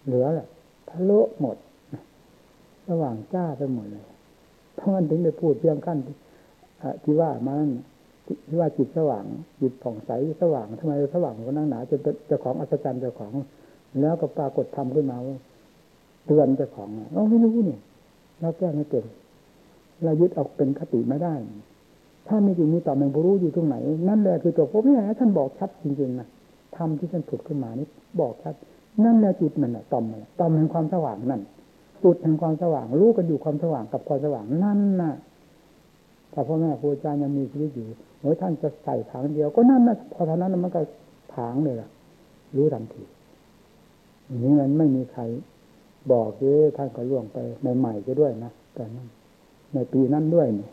เหลือแหละทะลุหมดสว่างจ้าไปหมดเลยเพราะมันถึงได้พูดเพียงขั้นที่ว่ามานั่นที่ว่าจิตสว่างจิตผ่องใสสว่างทำไมสว่างก็นั่งหนาจนเจ้าของอัศจรรย์เจ้าของแล้วก็ปรากฏธรรมขึ้นมาว่าเตือนเจ้าของเราไม่รู้นี่เราแก้ไม่เป็นเรายึดเอาเป็นคติไม่ได้ถ้ามีจริงมีต่อแมงรู้อยู่ตรงไหนนั่นแหละคือตัวพบนี่นะท่านบอกชัดจริงๆนะธรรมที่ท่านผุดขึ้นมานี่บอกชัดนั่นแหละจุดมันต่อมแห่งความสว่างนั่นจุดแห่งความสว่างรู้กันอยู่ความสว่างกับความสว่างนั่นน่ะถ้าพ่อแม่ครูอาจารย์ยังมีชีวิตอยู่โอ้ยท่านจะใส่ผางเดียวก็นั่นนะพอเท่านั้นมันก็ผางเลยล่ะรู้ทันทีอย่างนี้มันไม่มีใครบอกท่านก็ล่วงไปใหม่ๆก็ด้วยนะแต่นั้นในปีนั้นด้วยนี่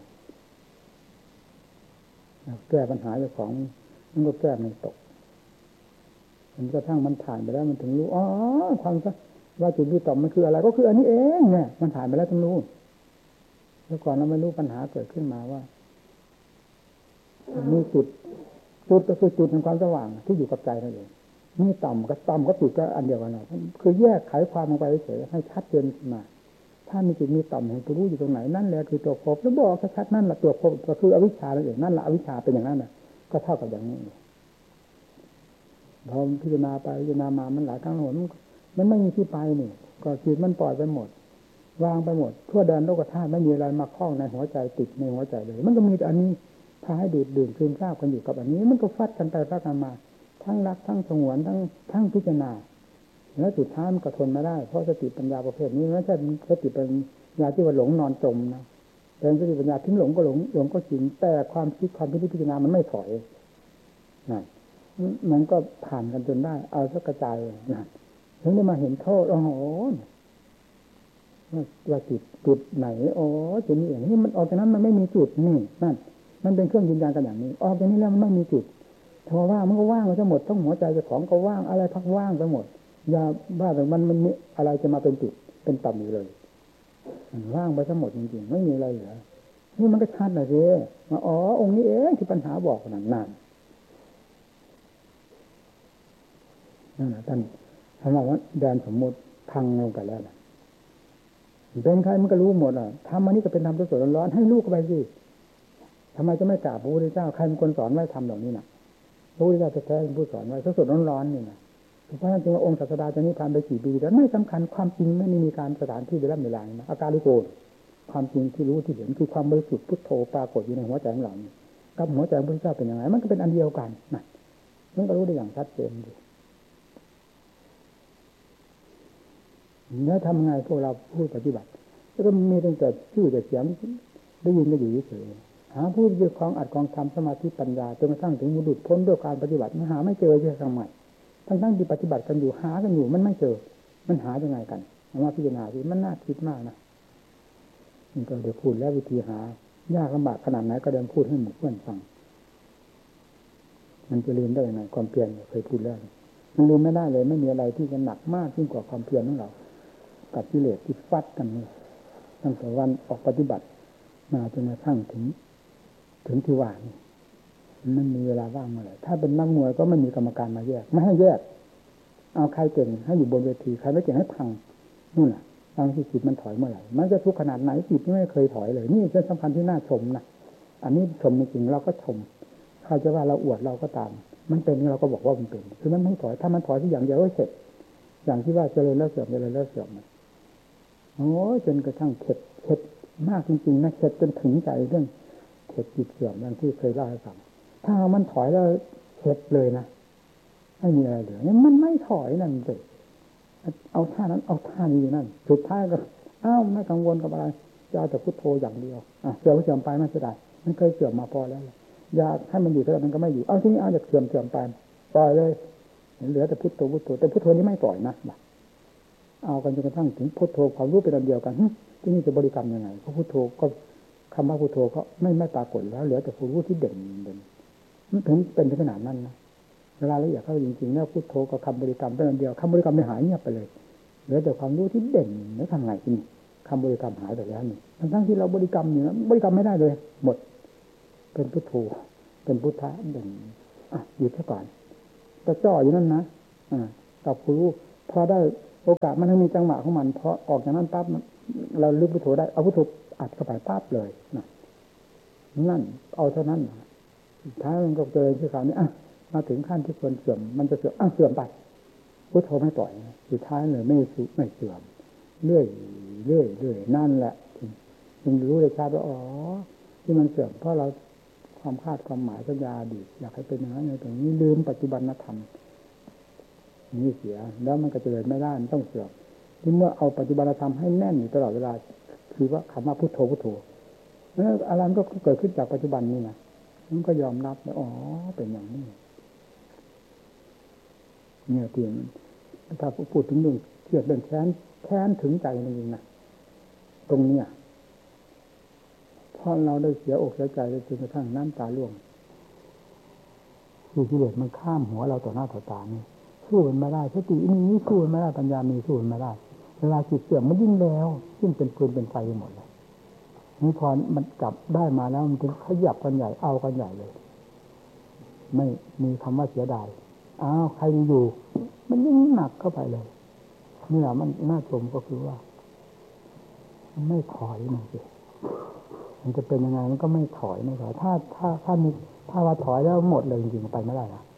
แก้ปัญหาเจ้าของมันก็แก้ไม่ตกมันกระทั่งมันผ่านไปแล้วมันถึงรู้อ๋อความว่าจุดที่ต่อมมันคืออะไรก็คืออันนี้เองเนี่ยมันผ่านไปแล้วต้องรู้แล้วก่อนเราไม่รู้ปัญหาเกิดขึ้นมาว่ามีจุดก็คือจุดแห่งความสว่างที่อยู่กับใจนั่นเองนี่ต่ำก็จุดก็อันเดียวกันนะคือแยกไขความลงไปเฉยให้ชัดเจนขึ้นมาถ้ามีจุดมีต่ำแห่งตัวรู้อยู่ตรงไหนนั่นแหละคือตัวภพแล้วบอกชัดๆนั่นแหละตัวภพก็คืออวิชชานั่นเองนั่นแหละอวิชชาเป็นอย่างนั้นน่ะก็เท่ากับอย่างนี้พอพิจารณาไปพิจารณามามันหลายครั้งหนมันไม่มีที่ไปนี่ก็จิตมันปล่อยไปหมดวางไปหมดทั่วแดนโลกธาตุไม่มีอะไรมาคล้องในหัวใจติดในหัวใจเลยมันก็มีแต่อันนี้พาให้ดื่มซึมซาบกันอยู่กับอันนี้มันก็ฟัดกันไปฟัดกันมาทั้งรักทั้งสงวนทั้งพิจารณาแล้วสุดท้ายมันก็ทนไม่ได้เพราะสติปัญญาประเภทนี้ไม่ใช่สติปัญญาที่ว่าหลงนอนจมนะเป็นสติปัญญาทิ้งหลงก็หลงก็จริงแต่ความคิดความพิจารณามันไม่ถอยนั่นมันก็ผ่านกันจนได้เอาสักกระจายนั่นถึงได้มาเห็นโทษโอ้โหว่าจุดไหนอ๋อจุดนี้อย่างนี้มันออกจากนั้นมันไม่มีจุดนี่นั่นมันเป็นเครื่องยืนยันกันอย่างนี้ออกจากนี้แล้วมันไม่มีจุดถ้าว่างมันก็ว่างไปทั้งหมดทั้งหัวใจเจ้าของก็ว่างอะไรพักว่างไปหมดอย่าบ้าแต่มันมีอะไรจะมาเป็นจุดเป็นต่ำอยู่เลยว่างไปทั้งหมดจริงๆไม่มีอะไรเหลือนี่มันก็ชัดเลยสิว่าอ๋อองค์นี้เองที่ปัญหาบอกนั่นนั่นนะท่านทำว่าแดนสมมติพังลงไปแล้วนะเป็นใครมันก็รู้หมดอ่ะทำมันนี่ก็เป็นธรรมสดๆร้อนๆให้ลูกเข้าไปสิทำไมจะไม่กราบพระพุทธเจ้าใครเป็นคนสอนไว้ทำเหล่านี้น่ะพระพุทธเจ้าแท้ๆเป็นผู้สอนไว้สดๆร้อนๆนี่นะเพราะฉะนั้นจึงว่าองค์ศาสดาจะนิพพานไปกี่ปีแล้วไม่สำคัญความจริงไม่มีการสถานที่เวลานะอาการลิโกความจริงที่รู้ที่เห็นคือความบริสุทธิ์พุทโธปรากฏอยู่ในหัวใจของเรานี่กับหัวใจพระพุทธเจ้าเป็นยังไงมันก็เป็นอันเดียวกันนะมันก็รู้ได้อย่างชัดเจนอยู่แล้วทำไงพวกเราพูดปฏิบัติแล้วก็มีตั้งแต่ชื่อแต่เสียงได้ยินก็อยู่เฉยหาผู้ที่คล้องอัดกองทำสมาธิปัญญาจนกระทั่งถึงมุดุพ้นด้วยการปฏิบัติมันหาไม่เจอเช่ทำไมทั้งที่ปฏิบัติกันอยู่หากันอยู่มันไม่เจอมันหายังไงกันมาพิจารณาดิมันน่าคิดมากนะมันก็เดี๋ยวพูดแล้ววิธีหายากลำบากขนาดไหนก็เดินพูดให้หมู่เพื่อนฟังมันจะลืมได้ยังไงความเพียรเคยพูดแล้วมันลืมไม่ได้เลยไม่มีอะไรที่จะหนักมากยิ่งกว่าความเพียรของเรากับกิเลสที่ฟัดกันตั้งแต่วันออกปฏิบัติมาจนกระทั่งถึงที่ว่านี่มันมีเวลาว่างเมื่อไหร่ถ้าเป็นนักมวยก็ไม่มีกรรมการมาแยกไม่ให้แยกเอาใครเก่งให้อยู่บนเวทีใครไม่เก่งให้พังนู่นแหละบางที่จิตมันถอยเมื่อไหร่มันจะทุกข์ขนาดไหนจิตไม่เคยถอยเลยนี่เป็นสำคัญที่น่าชมนะอันนี้ชมจริงเราก็ชมใครจะว่าเราอวดเราก็ตามมันเป็นเราก็บอกว่ามันเป็นคือมันไม่ถอยถ้ามันถอยที่อย่างเดียวก็เสร็จอย่างที่ว่าเจริญแล้วเสื่อมเจริญแล้วเสื่อมโอ้จนกระทั่งเข็ดมากจริงๆนะเข็ดจนถึงใจเรื่องเข็ดจิตเสื่อมอย่างที่เคยเล่าให้ฟังถ้ามันถอยแล้วเข็ดเลยนะไม่มีอะไรเหลือมันไม่ถอยนั่นเลยเอาท่านั้นเอาท่านี้นั่นสุดท้ายก็ไม่กังวลกับอะไรจะเอาแต่พุทโธอย่างเดียวเสื่อมไปไม่เสียดายมันเคยเสื่อมมาพอแล้วอยากให้มันอยู่แต่มันก็ไม่อยู่เอาทีนี้เอาจากเสื่อมไปปล่อยเลยเหลือแต่พุทโธแต่พุทโธนี้ไม่ปล่อยนะเอากันจนกระทั่งถึงพุทโธความรู้เป็นอันเดียวกันที่นี่จะบริกรรมยังไงเพราะพุทโธก็คำว่าพุทโธก็ไม่ปรากฏแล้วเหลือแต่ผู้รู้ที่เด่นมันถึงเป็นขนาดนั้นนะเวลาละเอียดเข้าจริงๆแล้วพุทโธกับคำบริกรรมเป็นอันเดียวคำบริกรรมไม่หายเงียบไปเลยเหลือแต่ความรู้ที่เด่นแล้วทำไงที่นี่คำบริกรรมหายไปแล้วนี่ทั้งที่เราบริกรรมอยู่นะบริกรรมไม่ได้เลยหมดเป็นพุทโธเป็นพุทธะเด่นหยุดซะก่อนแต่จ่ออยู่นั่นนะกับผู้รู้พอได้โอกาสมันต้องมีจังหวะของมันพอออกจากนั้นปั๊บเราลึกพุทโธได้เอาพุทโธอัดเข้าไปปั๊บเลยนั่นเอาเท่านั้นสุดท้ายมันก็เจอที่ข่าวนี้มาถึงขั้นที่ควรเสื่อมมันจะเสื่อมเสื่อมไปพุทโธไม่ปล่อยสุดท้ายเลยไม่เสื่อมเรื่อยนั่นแหละจึงรู้เลยชัดว่าอ๋อที่มันเสื่อมเพราะเราความคาดความหมายสัญญาอดีตอยากให้เป็นอย่างนั้นอย่างนี้ลืมปัจจุบันธรรมนี่เสียแล้วมันก็เจริญไม่ได้มันต้องเสื่อมที่เมื่อเอาปัจจุบันธรรมให้แน่นอยู่ตลอดเวลาคือว่าคำว่าพุทโธอะไรมันก็เกิดขึ้นจากปัจจุบันนี่นะมันก็ยอมรับว่าอ๋อเป็นอย่างนี้เนี่ยเพียงถ้าพูดถึงเรื่องเครียดเรื่องแค้นถึงใจจริงๆนะตรงเนี้ยพอเราได้เสียอกเสียใจเลยจนกระทั่งน้ำตาร่วงคือกิเลสมันข้ามหัวเราต่อหน้าต่อตานี่สู้มันไม่ได้สตินี้สู้มันไม่ได้ปัญญามีสู้มันไม่ได้เวลาจิตเสื่อมมันยิ่งแล้วยิ่งเป็นปืนเป็นไฟไปหมดเลยนี่พอมันกลับได้มาแล้วมันถึงขยับกันใหญ่เอากันใหญ่เลยไม่มีคำว่าเสียดายใครอยู่มันยิ่งหนักเข้าไปเลยเนี่ยมันน่าชมก็คือว่ามันไม่ถอยมันสิมันจะเป็นยังไงมันก็ไม่ถอยถ้าว่าถอยแล้วหมดเลยจริงๆไปไม่ได้นะ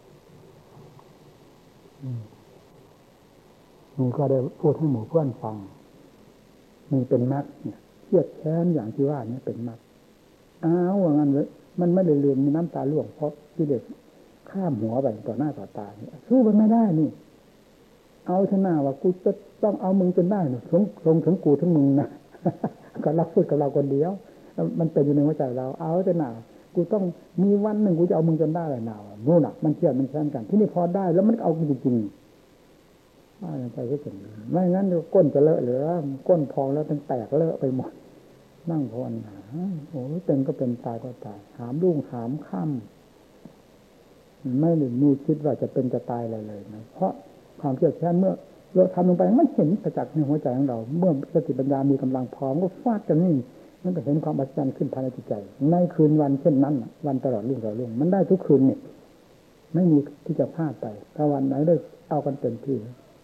นี่ก็ได้พูดให้หมู่เพื่อนฟังนี่เป็นมรรคเนี่ยเครียดแค้นอย่างที่ว่านี่เป็นมรรคว่างั้นเลยมันไม่ได้เลืมมีน้ำตาร่วงเพราะกิเลสข้ามหัวไปต่อหน้าต่อตาสู้มันไม่ได้นี่เอาชนะว่ากูจะต้องเอามึงจนได้ลงถึงกูถึงมึงนะก็รับพูดกับเราคนเดียวมันเป็นอยู่ในหัวใจเราเอาชนะกูต้องมีวันหนึ่งกูจะเอามึงจนได้เลยนะนู่นน่ะมันเชื่อมันแค้นกันที่นี่พอได้แล้วมันเอาจริงๆว่าไปก็ถึงไม่งั้นก้นจะเลอะเหลือก้นพองแล้วเป็นแตกเลอะไปหมดนั่งภาวนาโอ้เป็นก็เป็นตายก็ตายหามรุ่งหามค่ำไม่ได้มีคิดว่าจะเป็นจะตายอะไรเลยนะเพราะความเครียดแค้นเมื่อเราทำลงไปมันเห็นประจักษ์ในหัวใจของเราเมื่อสติปัญญามีกำลังพร้อมก็ฟาดกันนี่มันก็เห็นความอัศจรรย์ขึ้นภายในจิตใจในคืนวันเช่นนั้นวันตลอดรุ่งมันได้ทุกคืนนี่ไม่มีที่จะพลาดไปถ้าวันไหนได้เอากันเต็มที่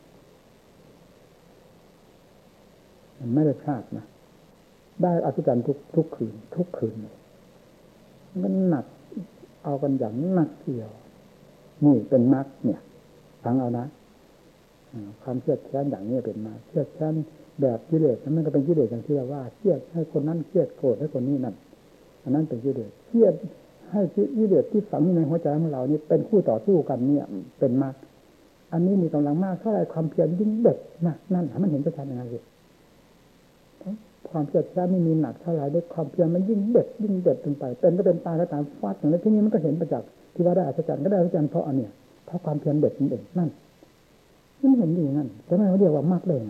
มันไม่ได้พลาดนะได้อัศจรรย์ทุกคืนมันหนักเอากันอย่างหนักเดียวนี่เป็นมรรคเนี่ยฟังเอานะความเครียดแค้นอย่างนี้เป็นมาเครียดแค้นแบบกิเลสมันก็เป็นกิเลสอย่างที่เราว่าเครียดให้คนนั้นเครียดโกรธให้คนนี้นั่นอันนั้นเป็นกิเลสเครียดให้กิเลสที่ฝังอยู่ในหัวใจของเรานี่เป็นคู่ต่อสู้กันเนี่ยเป็นมรรคอันนี้มีกำลังมากเท่าไรความเพียรยิ่งเด็ดนะนั่นมันเห็นชัดๆยังไงสิความเครียดแค้นไม่มีหนักเท่าไรด้วยความเพียรมันยิ่งเด็ดลงไปเป็นก็เป็นตายก็ตามฟาดอย่างนี้ที่นี้มันก็เห็นประจักษ์ที่ว่าได้อัศจรรย์ก็ได้อัศจรรย์เพราะอันเนี้ยเพราะความเพียรเด็ดนั่นเองนั่นมันเห็นดีนั่นจะไม่เรียกว่ามากเลยไง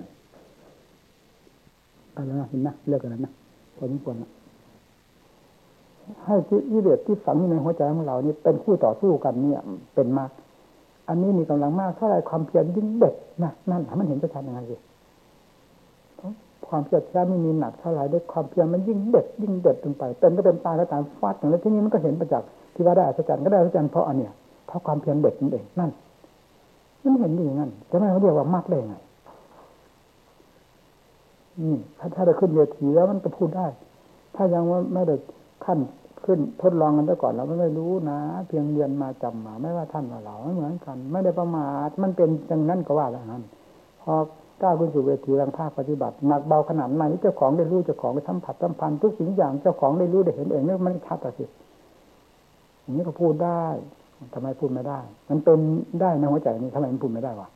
อะไรนะเห็นนะเลิกกันแล้วนะพอสมควรนะให้กิเลสที่ฝังอยู่ในหัวใจของเรานี่เป็นคู่ต่อสู้กันเนี่ยเป็นมากอันนี้มีกำลังมากเท่าไรความเพียรยิ่งเด็ดนะนั่นมันเห็นชัดๆยังไงสิความเพียรแท้ไม่มีหนักเท่าไรด้วยความเพียรมันยิ่งเด็ดลงไปเป็นก็เป็นตายก็ตามฟาดอย่างนี้ที่นี้มันก็เห็นประจักษ์ที่ว่าได้อัศจรรย์ก็ได้อัศจรรย์เพราะอันเนี้ยเพราะความเพียรเด็ดนั่นเองนั่นมันเห็นดีนั่นจะไม่เรียกว่ามากได้ไงถ้าได้ขึ้นเวทีแล้วมันก็พูดได้ถ้ายังว่าไม่ได้ขั้นขึ้นทดลองกันไปก่อนเราไม่รู้นะเพียงเรียนมาจำมาไม่ว่าท่านว่าเราไม่เหมือนกันไม่ได้ประมาทมันเป็นอย่างนั้นก็ว่าแล้วนั้นพอก้าวขึ้นสู่เวทีทางภาคปฏิบัติหนักเบาขนาดไหนเจ้าของได้รู้เจ้าของได้สัมผัสสัมพันธ์ทุกสิ่งอย่างเจ้าของได้รู้ได้เห็นเองเนี่ยมันชัดต่อสิอย่างนี้ก็พูดได้ทำไมพูดไม่ได้มันเป็นได้ในหัวใจนี่ทำไมมันพูดไม่ได้วะ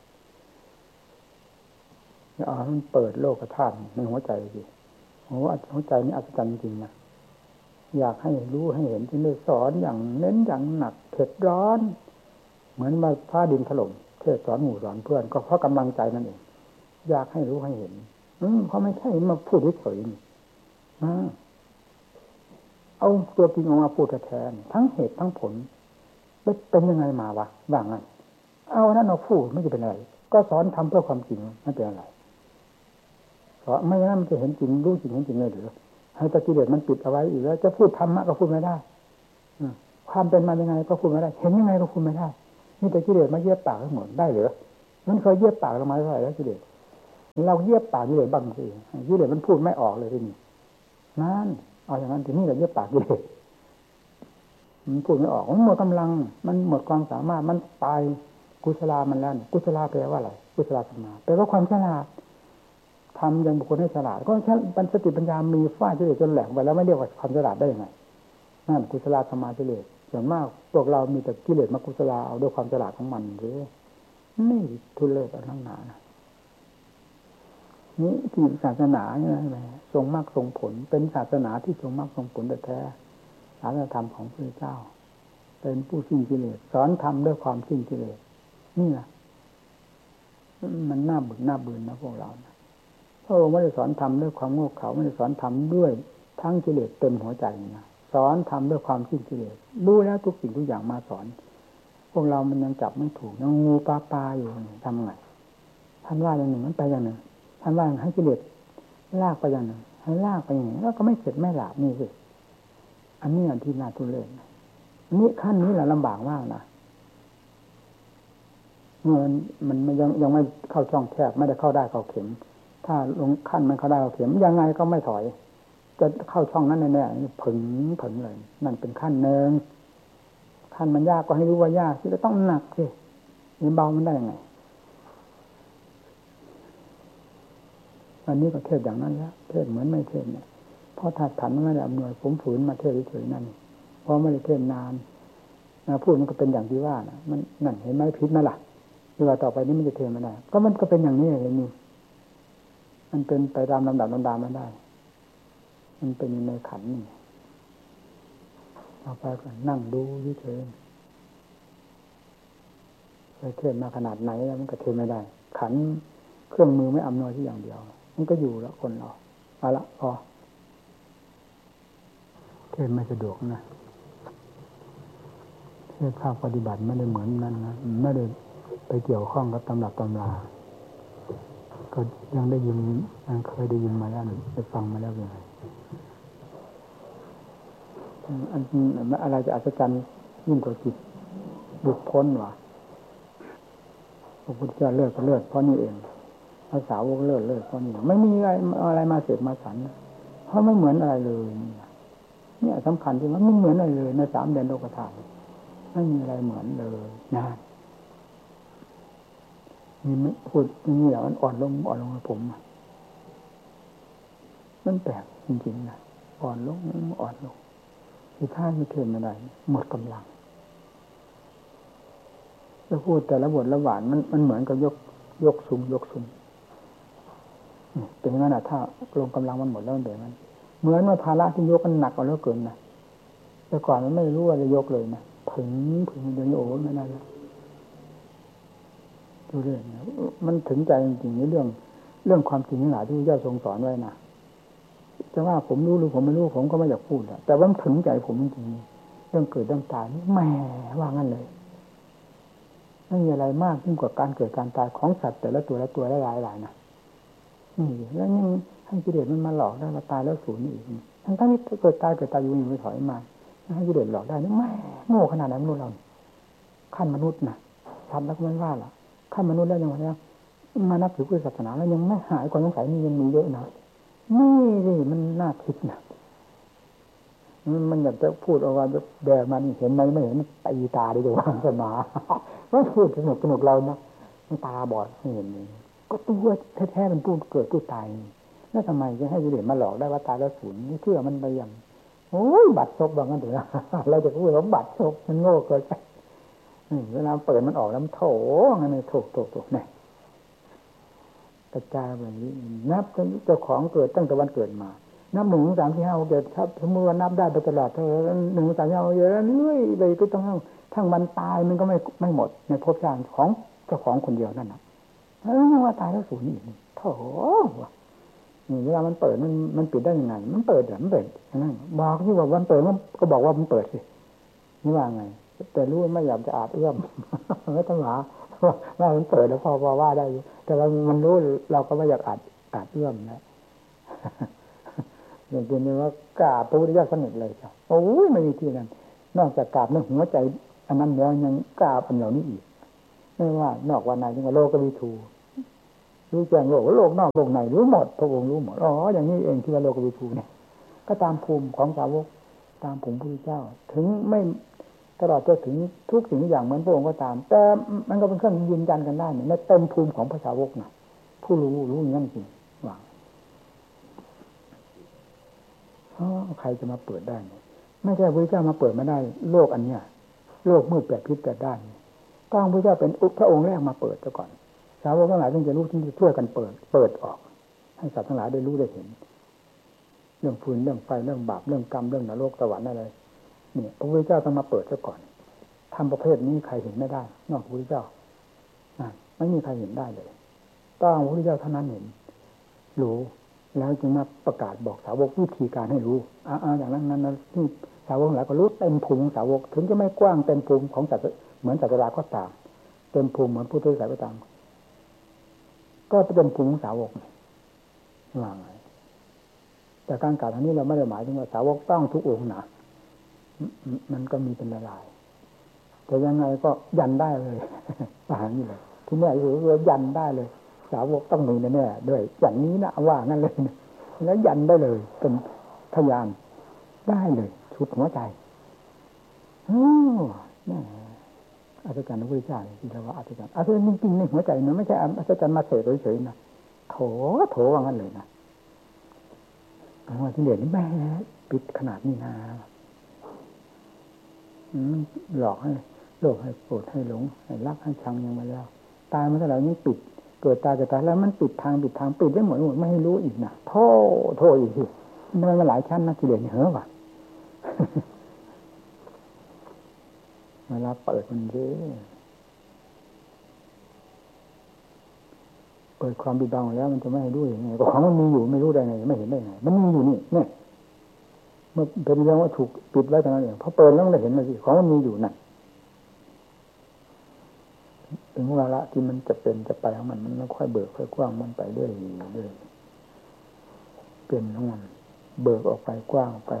มันเปิดโลกธาตุในหัวใจสิโอ้หัวใจนี่อัศจรรย์จริงนะอยากให้รู้ให้เห็นที่ได้สอนอย่างเน้นอย่างหนักเผ็ดร้อนเหมือนมาฟ้าดินถล่มเทศสอนหมู่สอนเพื่อนก็เพราะกำลังใจนั่นเองอยากให้รู้ให้เห็นเพราะไม่ใช่มาพูดเฉยๆเอาตัวจริงออกมาพูดแท้ๆทั้งเหตุทั้งผลเป็นยังไงมาวะบ้างไงเอานั่นเอาพูดไม่จะเป็นอะไรก็สอนทำเพื่อความจริงไม่เป็นอะไรเพราะไม่งั้นมันจะเห็นจริงรู้จริงเห็นจริงเลยหรือให้ตะกิเลสมันปิดเอาไว้อีกแล้วจะพูดธรรมะก็พูดไม่ได้ความเป็นมายังไงก็พูดไม่ได้เห็นยังไงก็พูดไม่ได้นี่ตะกิเลสมาเย็บปากทั้งหมดได้หรือมันเคยเย็บปากเรามาเท่าไหร่แล้วกิเลสเราเยียบปากกิเลสบ้างสิกิเลสมันพูดไม่ออกเลยทีนี้นั่นเอาอย่างนั้นทีนี้เราเยียบปากกิเลสมันพูดไม่ออกมันหมดกำลังมันหมดความสามารถมันตายกุศลามันแล้วกุศลาแปลว่าอะไรกุศลาสัมมาแปลว่าความฉลาดทำอย่างบุคคลให้ฉลาดก็แค่สติปัญญามีฝ้ากิเลสจนแหลกไปแล้วไม่เรียกว่าความฉลาดได้ยังไงนั่นกุศลาสัมมากิเลสส่วนมากพวกเรามีแต่กิเลสมากุศลาเอาด้วยความฉลาดของมันหรือนี่ทุเรศอันทั้งหนานะนี่ที่ศาสนาเนี่ยอะไรทรงมรรคทรงผลเป็นศาสนาที่ทรงมรรคทรงผลแท้ศาสนธรรมของพระเจ้าเป็นผู้สิ้นกิเลสสอนธรรมด้วยความสิ้นกิเลสนี่แหละมันน่าบึกน่าเบื่อนะพวกเรานะพระองค์ไม่ได้สอนธรรมด้วยความโง่เขลาไม่ได้สอนธรรมด้วยทั้งกิเลสเต็มหัวใจนะสอนธรรมด้วยความสิ้นกิเลสรู้แล้วทุกสิ่งทุกอย่างมาสอนพวกเรามันยังจับไม่ถูกยังงูปลาอยู่ทำไงท่านว่าอย่างหนึ่งมันไปอย่างหนึ่งท่านว่าให้กิเลสลากไปอย่างหนึ่งให้ลากไปอย่างหนึ่งแล้วก็ไม่เสร็จไม่หลาบนี่สิอันนี้อันที่น่าทุเรศนี่ขั้นนี้แหละลำบากมากนะเมื่อมันยังไม่เข้าช่องแคบไม่ได้เข้าได้เข้าเข็มถ้าลงขั้นมันเข้าได้เข้าเข็มยังไงก็ไม่ถอยจะเข้าช่องนั้นแน่ๆผึ่งเลยนั่นเป็นขั้นหนึ่งขั้นมันยากก็ให้รู้ว่ายากที่จะต้องหนักสินี่เบามันได้ยังไงอันนี้ก็เทศอย่างนั้นแล้วเทศเหมือนไม่เทศเนี่ยเพราะถ้าขันไม่ได้อำนวยผมฝืนมาเทศเฉยๆนั่นเพราะไม่ได้เทศนานพูดมันก็เป็นอย่างที่ว่านะมันนั่นเห็นไหมพิษไหมล่ะที่ว่าต่อไปนี้มันจะเทศไม่ได้ก็มันก็เป็นอย่างนี้เห็นนี่มันเป็นไปตามลำดับไม่ได้มันเป็นในขันนี่เอาไปก่อนนั่งดูเฉยๆไปเทศมาขนาดไหนแล้วมันก็เทศไม่ได้ขันเครื่องมือไม่อำนวยที่อย่างเดียวมันก็อยู่แล้วคนเราเอาละพอเทศไม่สะดวกนะเทศภาคปฏิบัติไม่ได้เหมือนนั้นนะไม่ได้ไปเกี่ยวข้องกับตำรับตำราก็ยังได้ยินยังเคยได้ยินมาแล้วได้ฟังมาแล้วเลยอันอะไรจะอัศจรรย์ยิ่งกว่าจิตบุคคลวะพระพุทธเจ้าเลิศก็เลิศเพราะนี่เองภาษาวกเลิศเพราะนี่ไม่มีอะไรมาเสพมาสันเพราะไม่เหมือนอะไรเลยเนี่ยสำคัญที่มันไม่เหมือนอะไรเลยในสามแดนโลกธาตุไม่มีอะไรเหมือนเลยนะมีไม่พูดนี่แหละมันอ่อนลงกับผมมันแปลกจริงๆนะอ่อนลงที่ท่าที่เทนไม่ได้หมดกำลังจะพูดแต่ละบทละหวานมันเหมือนกับยกซุ้มเป็นงั้นนะถ้าลงกำลังมันหมดแล้วมันเป็นงั้นเหมือนว่าภาระที่ยกมันหนักกว่าแล้วเกินนะแต่ก่อนมันไม่รู้ว่าจะยกเลยนะผึ่งเดี๋ยวนี้โอ้ไม่ได้แล้วดูเรื่องนะมันถึงใจจริงๆในเรื่องความจริงทั้งหลายที่พระเจ้าทรงสอนไว้นะจะว่าผมรู้หรือผมไม่รู้ผมก็ไม่อยากพูดแต่ว่ามันถึงใจผมจริงๆเรื่องเกิดเรื่องตายนี่แหมว่างั้นเลยไม่มีอะไรมากยิ่งกว่าการเกิดการตายของสัตว์แต่ละตัวหลายๆนะนี่แล้วยังให้กิเลสมันมาหลอกได้มาตายแล้วสูญอีกทั้งที่เกิดตายอยู่ไม่ถอยมาให้กิเลสหลอกได้นี่แหมโง่ขนาดนั้นมนุษย์เราขั้นมนุษย์นะทำแล้วก็ไม่ว่าล่ะขั้นมนุษย์แล้วยังไงมานับถือพุทธศาสนาแล้วยังไม่หายความสงสัยนี่ยังมีเยอะนะนี่สิมันน่าคิดนะมันอยากจะพูดเอาว่าแบมันเห็นไหมไม่เห็นตีตาดีกว่าศาสนาว่าพูดสนุกเรานะมันตาบอดไม่เห็นนี่ก็ตัวแท้ๆมันพูดเกิดพูดตายแล้วทำไมจะให้กิเลสมาหลอกได้ว่าตายแล้วสูญนี่เชื่อมันไปอย่างโอ้ยบัตรซบบางกันเถอะเราจะพูดว่าบัตรซบมันโง่เกินไปเวลาเปิดมันออกแล้วมันโถงั้นเลยโถเนี่ยกระจายแบบนี้นับเจ้าของเกิดตั้งแต่วันเกิดมานับ1 2 3 4 5 6 7ถ้าสมมติว่านับได้ไปตลอด1 2 3 4 5 6 7เรื่อยไปก็ต้องทั้งมันตายมันก็ไม่หมดในภพชาติของเจ้าของคนเดียวนั่นน่ะว่าตายแล้วสูญอีกโถเวลามันเปิดมันปิดได้ยังไงมันเปิดมันเปิดนั่นบอกที่ว่ามันเปิดก็บอกว่ามันเปิดสินี่ว่าไงแต่รู้ไม่อยากจะอาจเอื้อมไม่ต้องหาว่ามันเปิดแล้วพอว่าได้อยู่แต่ว่ามันรู้เราก็ไม่อยากอาจเอื้อมนะอย่างนี้ว่ากราบพระพุทธเจ้าสนิทเลยจ้ะโอ้ยไม่มีที่นั้นนอกจากกราบในหัวใจอันนั้นแล้วยังกราบอันเหล่านี้อีกไม่ว่านอกวันไหนยังว่าโลกวิทูรู้แจ้งโลกโลกนอกโลกในรู้หมดพระองค์รู้หมดอ๋ออย่างนี้เองที่ว่าโลกวิทูเนี่ยก็ตามภูมิของสาวกตามภูมิพระพุทธเจ้าถึงไม่ตลอดจนถึงทุกสิ่งทุกอย่างเหมือนพระองค์ก็ตามแต่มันก็เป็นเครื่องยืนยันกันได้เนี่ยในเต็มภูมิของพระสาวกนะผู้รู้อย่างนั้นจริงว่าใครจะมาเปิดได้ไม่ใช่พระพุทธเจ้ามาเปิดมาได้โลกอันเนี้ยโลกมืดแปดพิษแปดด้านต้องพระเจ้าเป็นพระองค์แรกมาเปิดซะก่อนสาวกทั้งหลายจึงจะรู้ที่จะช่วยกันเปิดออกให้สัตว์ทั้งหลายได้รู้ได้เห็นเรื่องฟืนเรื่องไฟเรื่องบาปเรื่องกรรมเรื่องนรกสวรรค์อะไรเนี่ยพระพุทธเจ้าต้องมาเปิดซะก่อนทำประเภทนี้ใครเห็นไม่ได้นอกพระพุทธเจ้าไม่มีใครเห็นได้เลยต้องพระพุทธเจ้าเท่านั้นเห็นรู้แล้วจึงมาประกาศบอกสาวกวิธีการให้รู้อย่างนั้นที่สาวกหลายก็รู้เต็มภูมิของสาวกถึงจะไม่กว้างเต็มภูมิของสัตว์เหมือนสัตว์ราก็ตามเต็มภูมิเหมือนพุทธศาสนาก็ตามก็เป็นภูมิของสาวกว่าไงแต่การกล่าวทางนี้เราไม่ได้หมายถึงว่าสาวกต้องทุกองค์นะมันก็มีเป็นลายแต่ยังไงก็ยันได้เลยอย่างนี้เลยที่แน่คือยันได้เลยสาวกต้องมีแน่ๆด้วยอย่างนี้นะว่างั้นเลยแล้วยันได้เลยเป็นพยานได้เลยชุดหัวใจนี่อัศจรรย์พระพุทธเจ้าที่เราว่าอัศจรรย์จริงๆในหัวใจนะไม่ใช่อัศจรรย์มาเสกเฉยๆนะโถว่างั้นเลยนะว่าที่เหลือนี่แม่ปิดขนาดนี้นะหลอกให้โลภให้โกรธให้หลงให้รักให้ชังยังมาแล้วตายมาเท่าไหร่นี่ปิดเกิดตายจะตายแล้วมันปิดทางปิดได้หมดไม่ให้รู้อีกนะโทษอีกทีมันมาหลายชั้นนะกิเลสเนี่ยเหรอวะเวลาเปิดมันเยอะเปิดความปิดบังแล้วมันจะไม่ให้รู้ยังไงก็ของมันมีอยู่ไม่รู้ได้ไงไม่เห็นได้ไงมันมีอยู่นี่เนี่ยเมื่อเป็นเรื่องว่าถูกปิดไว้ตรงนั้นเองพอเปิดแล้วมันเห็นเลยสิของมันมีอยู่นั่นถึงเวลาที่มันจะเป็นจะไปของมันค่อยเบิกค่อยกว้างมันไปเรื่อยเป็นของมันเบิกออกไปกว้างไป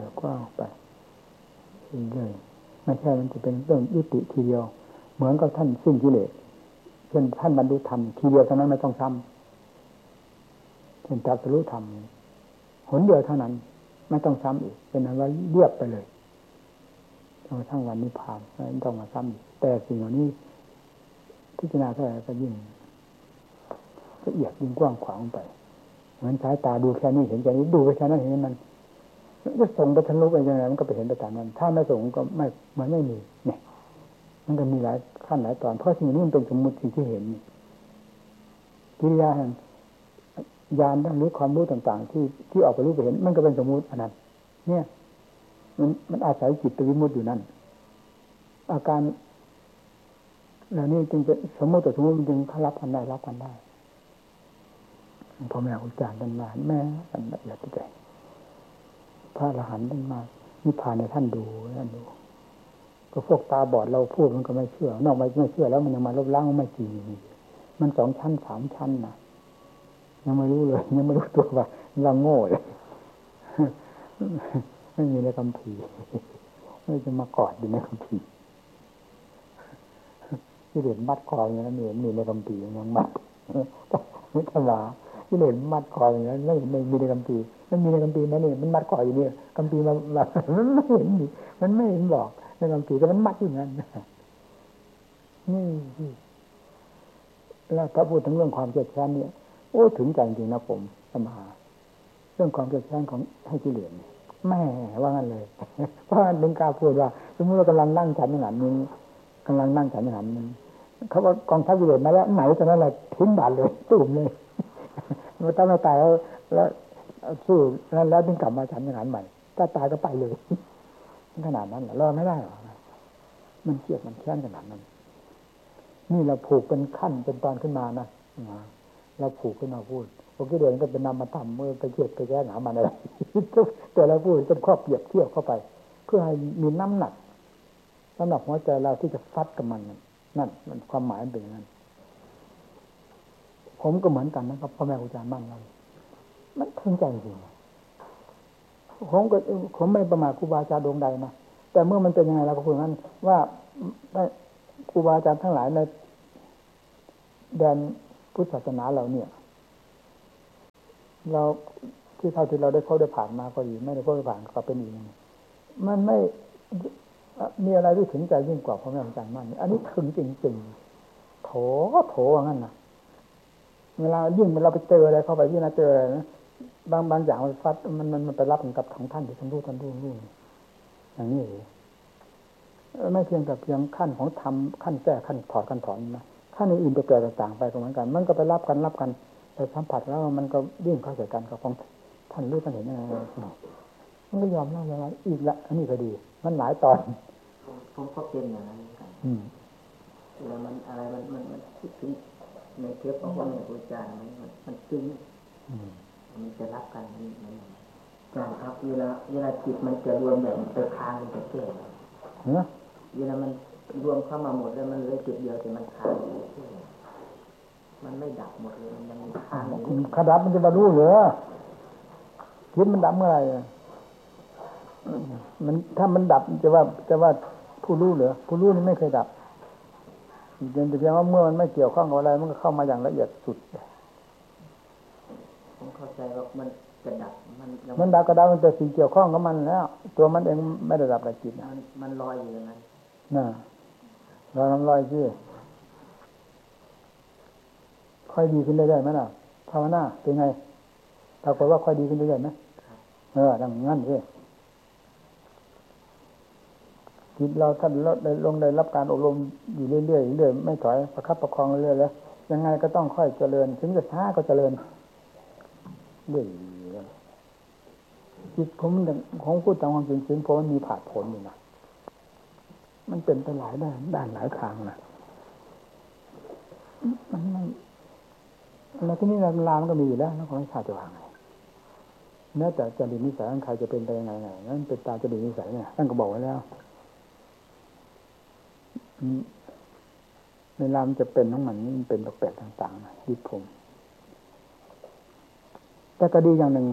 เรื่อยไม่ใช่มันจะเป็นเรื่องยุติทีเดียวเหมือนกับท่านสิ้นกิเลสเช่นท่านบรรลุธรรมทีเดียวเท่านั้นไม่ต้องซ้ำเช่นตรัสรู้ธรรมหนเดียวเท่านั้นไม่ต้องซ้ำอีกเป็นนั้นว่าเรียบไปเลยจนกระทั่งวันนิพพานไม่ต้องมาซ้ำอีกแต่สิ่งเหล่านี้พิจารณาเท่าไหร่ก็ยิ่งละเอียดยิ่งกว้างขวางไปเหมือนสายตาดูแค่นี้เห็นแค่นี้ดูไปแค่นั้นเห็นมันจะส่งไปทะลุไปยังไงมันก็ไปเห็นไปตามนั้นถ้าไม่ส่งก็ไม่มันไม่มีเนี่ยมันก็มีหลายขั้นหลายตอนเพราะสิ่งนี้มันเป็นสมมุติสิ่งที่เห็นกิริยาแห่งญาณหรือความรู้ต่างๆที่ออกไปรู้ไปเห็นมันก็เป็นสมมุติอันนั้นเนี่ยมันอาศัยจิตวิมุตติอยู่นั่นอาการเหล่านี้จึงเป็นสมมติต่อสมมติจึงเขารับกันได้พ่อแม่ครูอาจารย์ท่านมาแม่ท่านละเอียดใจพระอรหันต์ท่านมานิพพานในท่านดูก็พวกตาบอดเราพูดมันก็ไม่เชื่อนอกไม่เชื่อแล้วมันยังมาลบล้างไม่จริงมัน2 ชั้น 3 ชั้นนะยังไม่รู้เลยยังไม่รู้ตัวว่าเราโง่เลยไม่มีในคัมภีร์ไม่จะมากอดอยู่ในคัมภีร์ที่เด่นมัดคออย่างนั้นมีในคัมภีร์ยังมัดไม่ธรรมดาที่เด่นมัดคออย่างนั้นไม่มีในคัมภีร์มันมีในคัมภีร์นะนี่มันมัดคออยู่นี่คัมภีร์มันไม่เห็นมันไม่เห็นบอกในคัมภีร์แต่มันมัดอย่างนั้นนี่แล้วถ้าพูดถึงเรื่องความเกลียดชังเนี่ยโอ้ถึงใจจริงนะผมสมาเรื่องความเกลียดชังของให้กิเลสแม่ว่างั้นเลยเพราะนึงกล้าพูดว่าสมมติเรากำลังนั่งฉันอย่างนั้นกำลังนั่งฉันอย่างนั้นเขาว่ากองทัพกิเลสมาแล้วไหนตอนนั้นแหละทิ้งบาทเลยตุ่มเลยเมื่อตายตายแล้วสู้แล้วถึงกลับมาฉันอย่างนั้นใหม่ถ้าตายก็ไปเลยขนาดนั้นรอไม่ได้หรอกมันเครียดมันแค้นขนาดนั้นนี่เราผูกเป็นขั้นเป็นตอนขึ้นมานะเราผูกขึ้นมาพูดโอเคเดี๋ยวก็เป็นนามธรรมเมื่อไปเกียดไปแก้หนามันอะไรแต่เราพูดจนครอบเปรียบเทียบเข้าไปเพื่อให้มีน้ำหนักสำหรับหัวใจเราที่จะฟัดกับมันนั่นมันความหมายเป็นอย่างนั้นผมก็เหมือนกันนะครับพ่อแม่ครูอาจารย์บ้านเรามันทึงใจจริงผมไม่ประมาทครูบาอาจารย์ดวงใดนะแต่เมื่อมันเป็นยังไงเราก็พูดงั้นว่าครูบาอาจารย์ทั้งหลายในแดนพุทธศาสนาเราเนี่ยเราที่เท่าที่เราได้พบได้ผ่านมาก็ดีไม่ได้พบได้ผ่านก็เป็นอีกมันไม่มีอะไรที่ถึงใจยิ่งกว่าพระแม่อาจารย์มั่นอันนี้ถึงจริงๆโถว่างั้นนะเวลายิ่งเราไปเจออะไรเข้าไปที่น่าเจออะไรนะบางอย่างมันฟัดมันไปรับกับของท่านที่ท่านรู้อย่างนี้ไม่เพียงแต่เพียงขั้นของธรรมขั้นแก้ขั้นถอดขั้นถอนนะขั้นอื่นๆไปเกิดต่างๆไปก็เหมือนกันมันก็ไปรับกันไปสัมผัสแล้วมันก็ยิ่งเข้าใจกันกับของท่านรู้ท่านเห็นอะไรมันก็ยอมรับอะไรอีกละอันนี้ก็ดีมันหลายตอนผมก็เป็นอย่างนั้นเหมือนกันแล้วมันอะไรมันคิดถึงในเทปของพระแม่ครูอาจารย์มันซึ้งมันจะรับกันมันใช่ครับเวลาจิตมันจะรวมแบบไปค้างมันจะแก้เวลามันรวมเข้ามาหมดแล้วมันเหลือจุดเดียวแต่มันค้างมันไม่ดับหมดเลยมันยังค้างอยู่ขดับมันจะมารู้เหรอคิดมันดับเมื่อไหร่มันถ้ามันดับจะว่าผู้รู้เหรอผู้รู้นี่ไม่เคยดับเพียงว่าเมื่อมันไม่เกี่ยวข้องกับอะไรมันก็เข้ามาอย่างละเอียดสุดผมเข้าใจว่ามันจะดับมันดับก็ดับมันแต่สิ่งเกี่ยวข้องกับมันแล้วตัวมันเองไม่ได้ดับอะไรจิตมันลอยอยู่อย่างนั้นน่ะลอยสิค่อยดีขึ้นได้ไหมล่ะภาวนาเป็นไงปรากฏว่าค่อยดีขึ้นได้ไหมดังนั้นสิจิตเราท่านได้รับการอบรมอยู่เรื่อยๆไม่ถอยประคับประคองเรื่อยๆแล้วยังไงก็ต้องค่อยเจริญถึงจะช้าก็เจริญเรื่อยจิตผมของพูดตามความจริงเพราะมันมีผาดผลอยู่นะมันเป็นไปหลายด้านหลายทางนะมันแล้วที่นี่ลามันก็มีอยู่แล้วแล้วของชาติจะวางไงแม้แต่จริตนิสัยของใครจะเป็นไปยังไงนั่นเป็นตามจริตนิสัยเนี่ยท่านก็บอกไว้แล้วเวลามันจะเป็นของมันมันเป็นแปลกๆต่างๆนะดิผมแต่ก็ดีอย่างหนึ่ง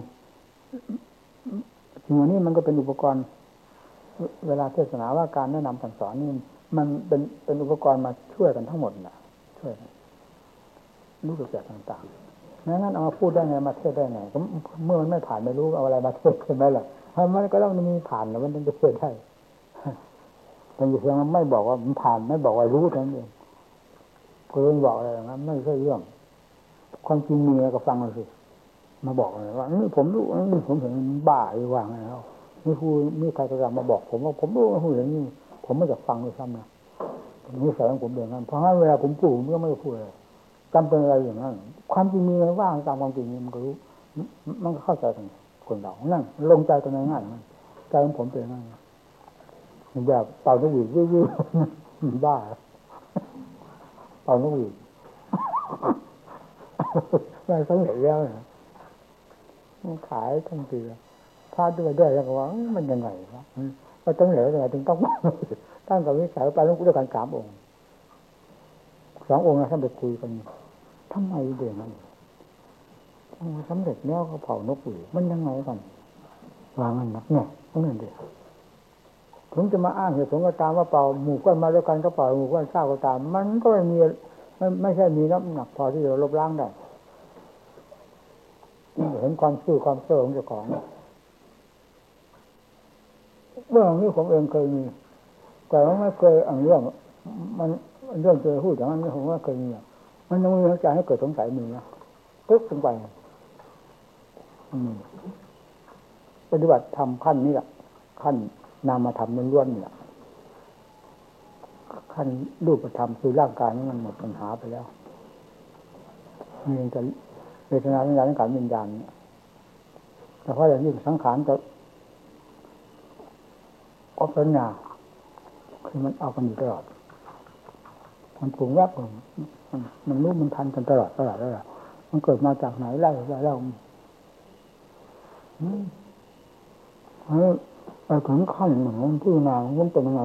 สิ่งนี้มันก็เป็นอุปกรณ์เวลาเทศนาว่าการแนะนำสั่งสอนนี่มันเป็นอุปกรณ์มาช่วยกันทั้งหมดนะช่วยรู้สึกแบบต่างๆงั้นเอามาพูดได้ไงมาเทศได้ไงก็เมื่อมันไม่ผ่านไม่รู้เอาอะไรมาเทศใช่ไหมล่ะมันก็ต้องมีผ่านแล้วมันถึงจะเทศได้แต่อยู่เพียงไม่บอกว่ามันผ่านไม่บอกว่ารู้เท่านั้นเองเพื่อนบอกอะไรอย่างนั้นไม่ใช่เรื่องความจริงมีอะไรก็ฟังเลยสิมาบอกเลยว่านี่ผมรู้นี่ผมเห็นบ้าอยู่ว่างแล้วนี่ครูนี่ใครก็มาบอกผมว่าผมรู้ว่าผมเห็นนี่ผมไม่อยากฟังเลยซ้ำนะนี่ใส่ของผมอย่างนั้นเพราะงั้นเวลาผมพูดผมก็ไม่พูดเลยจำเป็นอะไรอย่างนั้นความจริงมีอะไรว่างตามความจริงมันก็รู้มันก็เข้าใจกันคนเรานั่งลงใจกันง่ายๆใจของผมเป็นง่ายแบบเป่านกหวีดวิ่งบ้าเป่านกหวีดไม่สำเร็จแล้วนะขายทั้งทีพลาดด้วยแล้วก็ว่ามันยังไงวะก็ต้องเหลือยังไงถึงต้องตั้งกับวิสัยไปต้องด้วยกัน3 องค์ 2 องค์นะท่านไปคุยกันทำไมเดี๋ยวนั้นสำเร็จแล้วก็เผานกหวีดมันยังไงกันวางมันนักเนี่ยต้องเห็นดิถึงจะมาอ้างเหตุผลก็ตามว่าเป่าหมู่ก้อนมาด้วยกันก็เป่าหมู่ก้อนเศร้าก็ตามมันก็ไม่ใช่มีน้ำหนักพอที่จะลบล้างได้เห็นความซื่อความเสื่อของเจ้าของเรื่องนี้ผมเองเคยมีแต่ว่าไม่เคยเรื่องมันเรื่องเคยพูดอย่างนั้นผมว่าเคยมีมันยังมีใจให้เกิดสงสัยมีนะตึ๊กลงไปปฏิบัติธรรมขั้นนี้แหละขั้นนามธรรมล้วนๆนี่แหละขั้นรูปธรรมคือร่างกายนี้มันหมดปัญหาไปแล้วมีแต่เวทนาสัญญาสังขารวิญญาณแต่เพราะอย่างนี้สังขารจะออกสัญญาคือมันเอากันอยู่ตลอดมันปรุงแวบมันรู้มันทันกันตลอดมันเกิดมาจากไหนไล่ไปถึงขั้นเหมือนที่นามันเป็นยังไง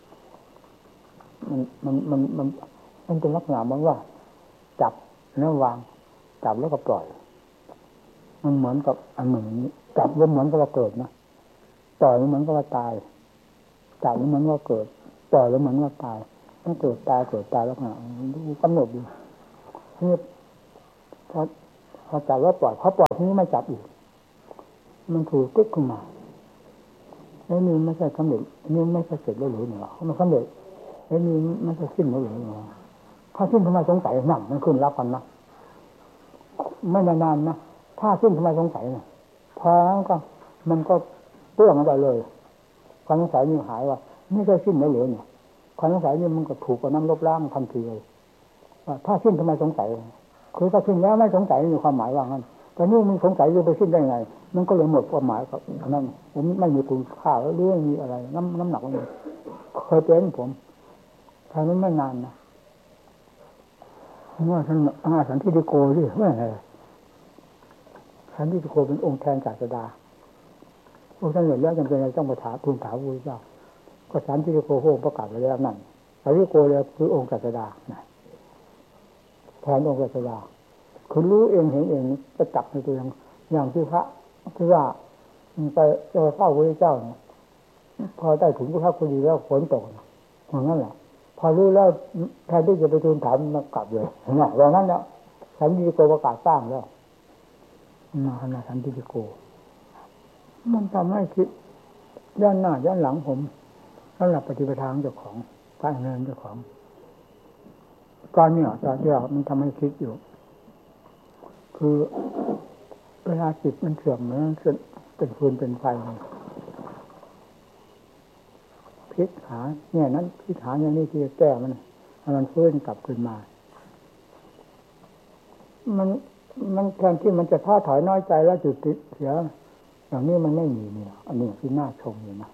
มันเป็นลักษณะมันว่าจับแล้ววางจับแล้วก็ปล่อยมันเหมือนกับอันหนึ่งนี้จับแล้วเหมือนกับว่าเกิดนะปล่อยแล้วเหมือนกับว่าตายจับแล้วเหมือนว่าเกิดปล่อยแล้วเหมือนว่าตายมันเกิดตายแล้วนะดูกำหนดดูนี่พอพอจับแล้วปล่อยเขาปล่อยทีนี้ไม่จับอีกมันถูกกึกขึ้นมาไอ้นี่ไม่ใช่สำเร็จนี่ไม่ใช่เสร็จแล้วหรือเนี่ยมันสำเร็จไอ้นี่ไม่ใช่สิ้นแล้วหรือเนี่ยถ้าสิ้นทำไมสงสัยนั่นมันขึ้นรับกันนะไม่นานๆนะถ้าสิ้นทำไมสงสัยเนี่ยพอก็มันก็เปลื้องไปเลยความสงสัยนี่หายว่าไม่ใช่สิ้นแล้วหรือเนี่ยความสงสัยนี่มันก็ถูกกับน้ำลบล้างทันทีเลยว่าถ้าสิ้นทำไมสงสัยคือถ้าสิ้นแล้วไม่สงสัยมีความหมายว่างั้นแต่นี่มันสงสัยจะไปสิ้นได้ไงมันก็เลยหมดความหมายกับนั้นผมไม่มีคุณค่าแล้วเรื่องมีอะไรน้ำหนักมันเคยเป็นผมทางนั้นไม่นานนะว่าท่านสันติโกดิว่าไงสันติโกเป็นองค์แทนศาสดาพวกท่านเห็นแล้วจำเป็นต้องมาถามทูลถามพระพุทธเจ้าก็สันติโกโหประกาศไว้แล้วนั่นสันติโกเลยคือองค์ศาสดาแทนองค์ศาสดาคือรู้เองเห็นเองจะจับในตัวอย่างที่พระที่ว่าไปเฝ้าพระพุทธเจ้าเนี่ยพอได้ถึงพระคุณีแล้วฝนตกอย่างนั้นแหละพอรู้แล้วแทนที่จะไปทูลถามมากลับเลยเนี่ยอย่างนั้นแล้วสันติโกประกาศสร้างแล้วมาขนาดสันติโกมันทำให้คิดย้อนหน้าย้อนหลังผมสำหรับปฏิปทาของเจ้าของการเงินเจ้าของตอนนี้มันทำให้คิดอยู่คือเวลาจิตมันเสื่อมมันเป็นฟืนเป็นไฟพิษหาเนี่ยนั้นพิษหาอย่างนี้ที่จะแก้มันฟื้นกลับขึ้นมามันแทนที่มันจะท้อถอยน้อยใจแล้วจุดติดเสียอย่างนี้มันไม่มีเนี่ยอันนี้คือน่าชมอยู่นะ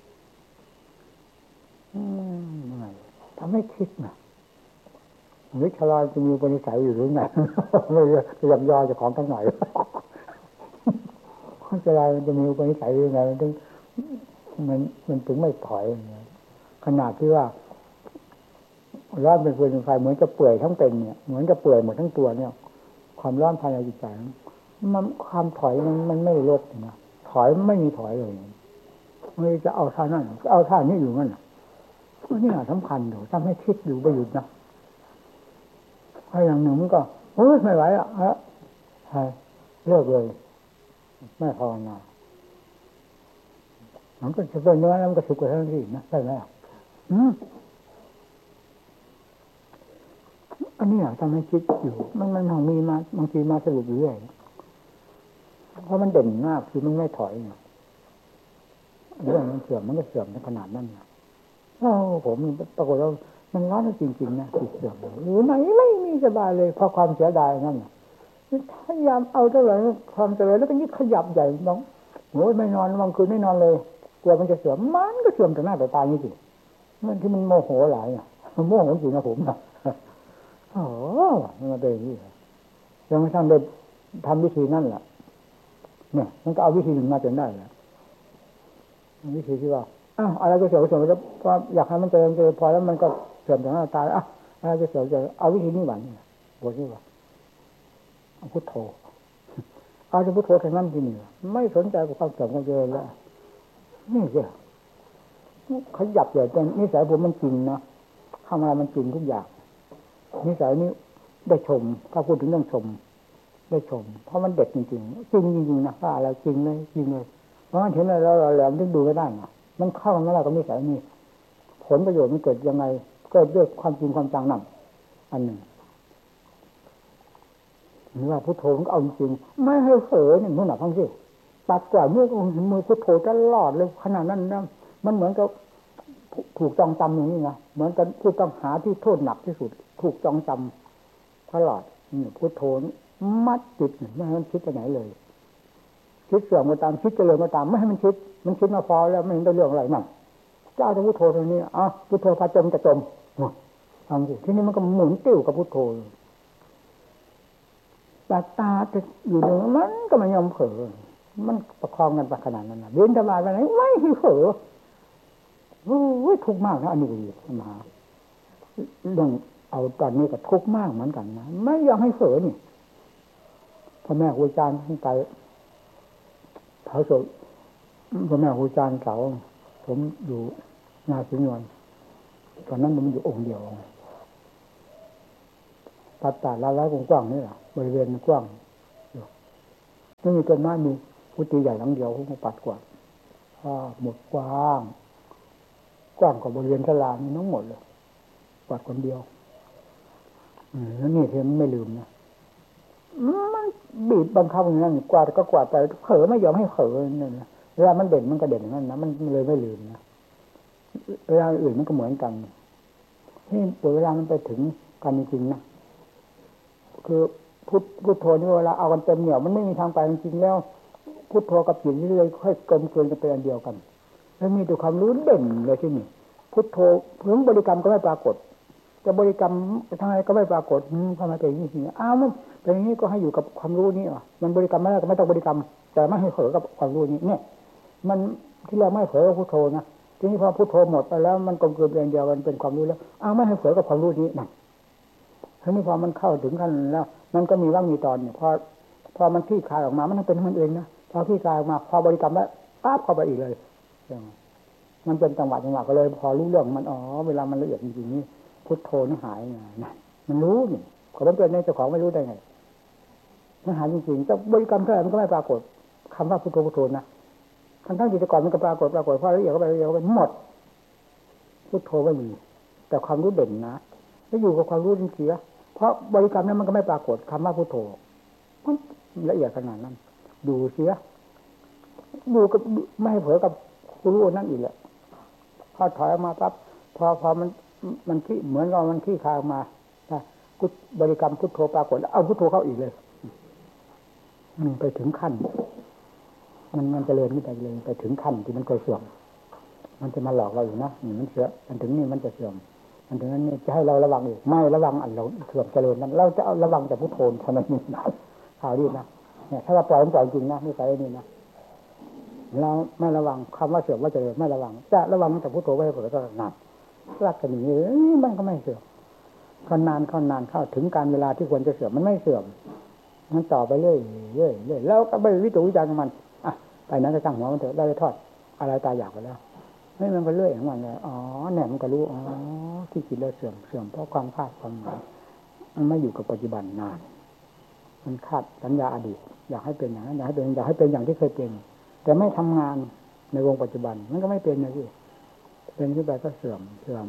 ทำให้คิดนะนึกชะลาจะมีปณิสัยอยู่หรือไงไม่ยอมย่อจะของทั้งหน่อยชะลาจะมีปณิสัยยังไงมันถึงไม่ถอยขนาดที่ว่าร้อนเป็นฟืนเป็นไฟเหมือนจะเปื่อยทั้งเป็นเนี่ยเหมือนจะเปื่อยหมดทั้งตัวเนี่ยความร้อนภายในจิตใจมันความถอยมันไม่ลดนะถอยไม่มีถอยเลยไม่จะเอาท่านั่นก็เอาท่านี้อยู่นั่นนี่สำคัญอยู่ทำให้คิดอยู่ประยุทธ์นะถ้าอย่างหนึ่งมันก็ไม่ไหวอ่ะเลิกเลยไม่ภาวนามันก็จะเป็นเนื้อแล้วมันก็สุกกว่าทั้งที่นะใช่ไหมอันนี้ทำให้คิดอยู่มันของมีมาบางทีมาสรุปเรื่อยเพราะมันเด่นมากคือมันไม่ถอยเรื่องมันเสื่อมมันก็เสื่อมในขนาดนั้นผมปรากฏว่ามันร้อนจริงๆนะติดเสื่อมหรือไหนไม่มีสบายเลยเพราะความเสียดายนั่นพยายามเอาเท่าไหร่ความเจริญแล้วก็ยิ่งขยับใหญ่น้องโอ้ยไม่นอนบางคืนไม่นอนเลยกลัวมันจะเสื่อมมันก็เสื่อมแต่หน้าแต่ตานี่สิมันที่มันโมโหหลายมันโมโหจริงนะผมนะมันเป็นอย่างนี้ยังไม่ทันได้ทำวิธีนั่นแหละเนี่ยมันก็เอาวิธีหนึ่งมาจนได้แหละวิธีที่ว่าอะไรก็เสื่อมไปแล้วก็อยากให้มันเจริญพอแล้วมันก็เสื่อมแต่หน้าตาอะไรก็เสื่อมเอาวิธีนี้หวังบอกที่ว่าพุทโธเอาจะพุทโธแค่นั้นทีนี้ไม่สนใจกับความเสื่อมความเจริญแล้วนี่สิขยับใหญ่แต่นิสัยผมมันจริงนะทำอะไรมันจริงทุกอย่างนิสัยนี้ได้ชมถ้าพูดถึงเรื่องชมได้ชมเพราะมันเด็ดจริงๆจริงๆนะว่าอะไรจริงเลยจริงเลยเพราะงั้นเห็นอะไรเราแหลมถึงดูไม่ได้นะมันเข้ามาแล้วก็นิสัยนี้ผลประโยชน์มันเกิดยังไงก็ด้วยความจริงความจังนั่นอันหนึ่งหรือว่าพุทโธมันเอาจริงไม่ให้เผลอเนี่ยนู่นน่ะฟังสิปัดกว่ามือพุทโธตลอดเลยขนาดนั้นนะมันเหมือนกับถูกจองจำอย่างนี้นะเหมือนกันผู้ต้องหาที่โทษหนักที่สุดถูกจองจำตลอดพุทโธมัดจิตไม่ให้มันคิดไปไหนเลยคิดเสื่อมก็ตามคิดเจริญก็ตามไม่ให้มันคิดมาพอแล้วไม่เห็นได้เรื่องอะไรนั่นเจ้าจะพุทโธตรงนี้พุทโธพาจมจะจมฟังสิที่นี่มันก็หมุนติ้วกับพุทโธตาจะอยู่ตรงนั้นมันก็ไม่ยอมเผลอมันประคองกันไปขนาดนั้นนะเดินธรรมะไปไหนไม่ให้เผลอทุกข์มากนะอนุรุมาเรื่องเอาตอนนี้ก็ทุกข์มากเหมือนกันนะไม่ยอมให้เผลอนี่พ่อแม่ครูอาจารย์ท่านไปเผาศพพ่อแม่ครูอาจารย์เก่าผมอยู่นาสิงห์นวลตอนนั้นมันอยู่องค์เดียวตัดตาละกว้างๆนี่แหละบริเวณกว้างไม่มีต้นไม้มีกุฏิใหญ่หลังเดียวเขาปัดกวาดหมดกว้างกว้างกว่าบริเวณศาลานี่ทั้งหมดเลยกวาดคนเดียวแล้วนี่เธอไม่ลืมนะมันบีบบังคับอย่างนั้นกวาดก็กวาดไปเผลอไม่ยอมให้เผลอนั่นนะเวลามันเด่นมันก็เด่นอย่างนั้นนะมันเลยไม่ลืมนะเวลาอื่นมันก็เหมือนกันที่เวลามันไปถึงกันจริงๆนะคือพุทโธนี่เวลาเอากันเต็มเหนี่ยวมันไม่มีทางไปจริงๆแล้วพุทโธกับจิตนี่เลยค่อยกลมกลืนกันเป็นอันเดียวกันแล้วมีแต่ความรู้เด่นเลยที่นี่พุทโธเพื่อบริกรรมก็ไม่ปรากฏจะบริกรรมทางไหนก็ไม่ปรากฏทำไมเป็นอย่างนี้มันเป็นอย่างนี้ก็ให้อยู่กับความรู้นี้มันบริกรรมไม่ได้ก็ไม่ต้องบริกรรมแต่ไม่ให้เผลอกับความรู้นี้เนี่ยมันที่เราไม่เผลอกับพุทโธนะทีนี้พอพุทโธหมดไปแล้วมันกลมกลืนเป็นเดียวกันเป็นความรู้แล้วไม่ให้เผลอกับความรู้นี้นั่นทีนี้พอมันเข้าถึงขั้นแล้วมันก็มีว่างมีตอนเนี่ยพอมันคลี่คลายออกมามันเป็นมันเองนะพอคลี่คลายออกมาพอบริกรรมแล้วปั๊บเข้าไปอีกเลยมันเป็นจังหวะก็เลยพอรู้เรื่องมันเวลามันละเอียดจริงๆนี่พุทโธนี่หายไงมันรู้นี่ขอรับเป็นในเจ้าของไม่รู้ได้ไงมันหายจริงๆจะบริกรรมเท่าไหร่มันก็ไม่ปรากฏคำว่าพุทโธพุทโธนะทั้งจิตก่อนมันก็ปรากฏพอละเอียดเข้าไปละเอียดเข้าไปหมดพุทโธไม่มีแต่ความรู้เด่นนะแล้วอยู่กับความรู้จริงๆเพราะบริกรรมนั้นมันก็ไม่ปรากฏคำว่าพุทโธมันละเอียดขนาดนั้นดูเสียดูกับไม่ให้เผลอกับผู้รู้นั่นอีกแหละพอถอยออกมาปั๊บพอมันที่เหมือนกับมันที่คลายออกมากุบริกรรมพุทโธปรากฏแล้วเอาพุทโธเข้าอีกเลยไปถึงขั้นมันเจริญขึ้นไปเลยไปถึงขั้นที่มันเคยเสื่อมมันจะมาหลอกเราอยู่นะมันเสื่อมมันถึงนี่มันจะเสื่อมมันถึงนั้นนี่จะให้เราระวังอีกไม่ระวังอันเราเสื่อมเจริญนั้นเราจะเอาระวังแต่พุทโธเท่านั้นนี่นะข่าวดีนะเนี่ยถ้าเราปล่อยมันปล่อยจริงนะไม่ใช่นี่นะเราไม่ระวังคำว่าเสื่อมว่าเจริญไม่ระวังจะระวังแต่พุทโธไว้เผื่อก็นานรักกันอย่างนี้มันก็ไม่เสื่อมก็นานเข้าถึงการเวลาที่ควรจะเสื่อมมันไม่เสื่อมมันต่อไปเรื่อยแล้วก็ไปวิจารณ์วิจารณ์มันไปนั้นก็ตั้งหัวมันเถอะได้ทอดอะไรตายอยากไปแล้วไม่มันก็เรื่อยของมันเลยเนี่ยมันก็รู้ที่คิดแล้วเสื่อมเพราะความคาดความหมายมันไม่อยู่กับปัจจุบันนานมันคาดสัญญาอดีตอยากให้เป็นอย่างนั้นอยากให้เป็นอย่างที่เคยเป็นแต่ไม่ทำงานในวงปัจจุบันมันก็ไม่เป็นเลยที่เป็นขึ้นไปก็เสื่อม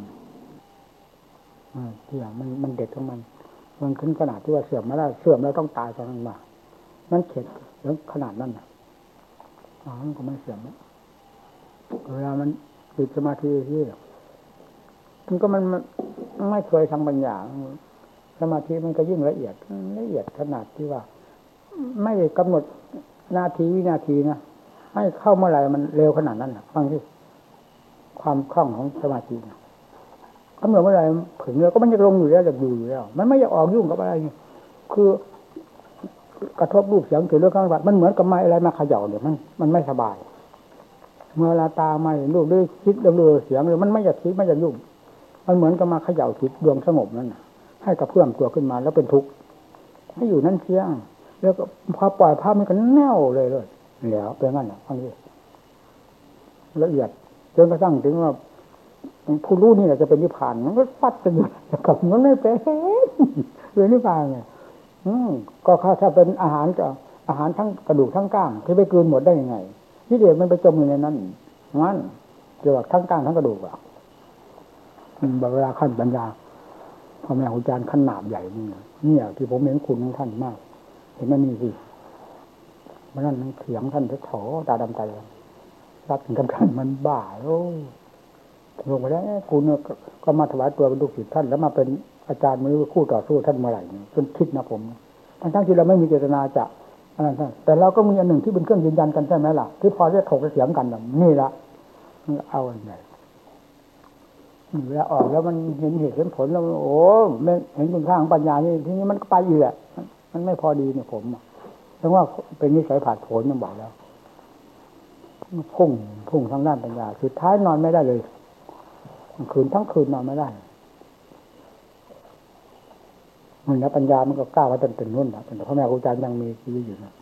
ที่อย่างมันเด็ดของมันขึ้นขนาดที่ว่าเสื่อมไม่ได้เสื่อมแล้วต้องตายตอนนั้นมามันเข็ดแล้วขนาดนั้นมันก็ไม่เสื่อมเวลามันติดสมาธิที่มันก็มันไม่เคยทำบางอย่างสมาธิมันก็ยิ่งละเอียดขนาดที่ว่าไม่กำหนดนาทีวินาทีนะให้เข้าเมื่อไหร่มันเร็วขนาดนั้นฟังที่ความคล่องของสมาธิกำหนดเมื่อไหร่ถึงแล้วก็มันจะลงอยู่แล้วจะอยู่แล้วมันไม่อยากออกยุ่งกับอะไรนี่คือกระทบรูปเสียงถึงเรื่องข้างบัดมันเหมือนกับไม้อะไรมาเขย่าเนี่ยมันไม่สบายเมื่อตาไม่รูปด้วยคิดเรื่องเสียงเลยมันไม่อยากคิดไม่อยากยุ่งมันเหมือนกับมาเขย่าจิตดวงสงบนั่นให้กระเพื่อมตัวขึ้นมาแล้วเป็นทุกข์ให้อยู่นั่นเที่ยงแล้วก็พอปล่อยภาพมันก็แน่วเลยแล้วเป็นงั้นฟังดิละเอียดจนกระทั่งถึงว่าผู้รู้นี่แหละจะเป็นนิพพานมันก็ฟัดกันอยู่กับมันไม่เป็นเป็นนิพพานไงก็ถ้าเป็นอาหารทั้งกระดูกทั้งก้างที่ไปกลืนหมดได้ยังไงที่เดียวมันไปจมอยู่ในนั้นงั้นเกี่ยวกับทั้งก้างทั้งกระดูกเวลาขั้นปัญญาพ่อแม่ครูอาจารย์ขั้นหนาบใหญ่นี่ที่ผมเห็นคุณของท่านมากเห็นมันนี่สิมันนั่นเถียงท่านโถตาดำใจรับถึงกับท่านมันบ้าลงไปแล้วกูเนี่ยก็มาถวายตัวเป็นลูกศิษย์ท่านแล้วมาเป็นอาจารย์มือคู่ต่อสู้ท่านเมื่อไหร่จนคิดนะผมทั้งที่เราไม่มีเจตนาจะอะไรท่านแต่เราก็มีอันหนึ่งที่เป็นเครื่องยืนยันกันใช่ไหมล่ะที่พอจะถกเถียงกันนี่ละเอาอันไหนเวลาออกแล้วมันเห็นเหตุเห็นผลแล้วโอ้ไม่เห็นคุณค่าของปัญญานี่ทีนี้มันก็ไปอยู่แหละมันไม่พอดีเนี่ยผมเพราะว่าเป็นนิสัยผาดโผนมันบอกแล้วพุ่งทางด้านปัญญาสุดท้ายนอนไม่ได้เลยคืนทั้งคืนนอนไม่ได้มันแล้วปัญญามันก็ก้าวไปจนเป็นนู่นนะแต่พ่อแม่ครูอาจารย์ยังมีชีวิตอยู่นะ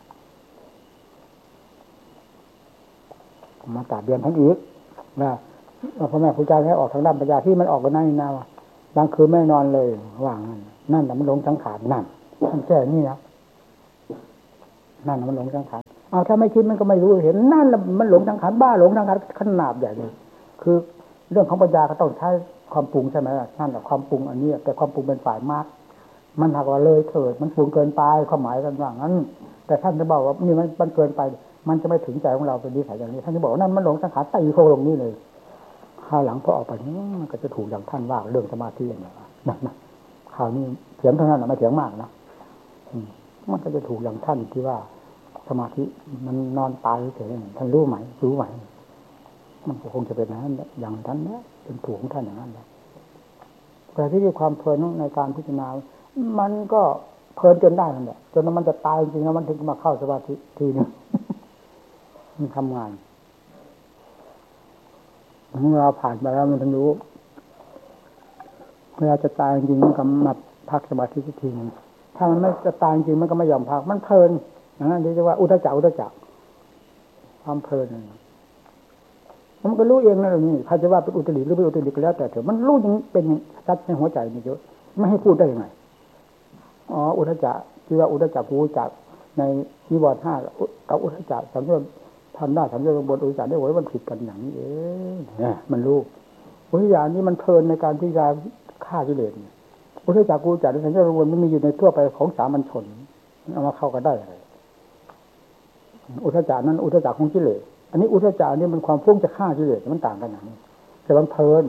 มาตัดเดือนทั้งอีกนะพ่อแม่ครูอาจารย์ให้ออกทางด้านปัญญาที่มันออกกันนั่นนะว่าบางคืนไม่นอนเลยว่างนั่นแต่มันลงสังขารนั่นท่านแก้นี่นะนั่นมันหลงสังขารเอาถ้าไม่คิดมันก็ไม่รู้เห็นนั่นมันหลงสังขารบ้าหลงสังขารขนาดใหญ่เลยคือเรื่องของปัญญาก็ต้องใช้ความปรุงใช่ไหมนั่นแหละความปรุงอันนี้แต่ความปรุงเป็นฝ่ายมากมันหากว่าเลยเถิดมันปรุงเกินไปความหมายกันว่างั้นแต่ท่านจะบอกว่านี่มันเกินไปมันจะไม่ถึงใจของเราเป็นนิสัยอย่างนี้ท่านจะบอกว่านั่นมันหลงสังขารตีโคลงนี่เลยข้าวหลังพอออกไปมันก็จะถูกอย่างท่านว่าเรื่องสมาธิอย่างนี้นะข่าวนี้เถียงเท่านั้นไม่เถียงมากนะมันก็จะถูกอย่างท่านที่ว่าสมาธิมันนอนตายเฉยๆท่านรู้ไหมมันคงจะเป็นอย่างท่านนะเป็นถูกของท่านอย่างนั้นนะแต่ที่มีความเพลินในการพิจารณามันก็เพลินจนได้นั่นแหละจนมันจะตายจริงๆแล้วมันถึงมาเข้าสมาธิทีนึงมันทำงานเมื่อเราผ่านไปแล้วมันถึงรู้เวลาจะตายจริงๆมันก็มาพักสมาธิทีนึงถ้ามันไม่จะตายจริงมันก็ไม่ยอมพักมันเพลินอย่างนั้นเรียกว่าอุทจักความเพลินมันก็รู้เองนะนี่ใครจะว่าเป็นอุตริหรือไม่อุตริก็แล้วแต่เถอะมันรู้ยังเป็นชัดในหัวใจนี่เยอะไม่ให้พูดได้ยังไงอ๋ออุทจักที่ว่าอุทจักกูจักในนิวรณ์ห้ากับอุทจักสัมยศทันได้สัมยศบนอุทจักได้ไว้มันผิดกันอย่างนี้เองเนี่ยมันรู้อุทจักนี้มันเพลินในการที่จะฆ่ากิเลสอุทจักกูจักในสัมยศบนมันมีอยู่ในทั่วไปของสามัญชนเอามาเข้ากันได้อะไรอุทจักนั้นอุทจักของกิเลสอันนี้อุทจักนี่มันความฟุ้งจะฆ่ากิเลสมันต่างกันอย่างนี้แต่มันเพลิน